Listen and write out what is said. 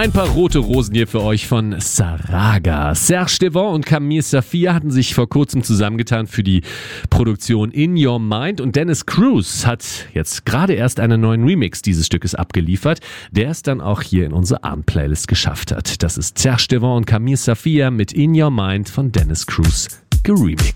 Ein paar rote Rosen hier für euch von Saraga. Serge Devant und Camille Safia hatten sich vor kurzem zusammengetan für die Produktion In Your Mind und Dennis Cruz hat jetzt gerade erst einen neuen Remix dieses Stückes abgeliefert, der es dann auch hier in unsere Abend-Playlist geschafft hat. Das ist Serge Devant und Camille Safia mit In Your Mind von Dennis Cruz geremixed.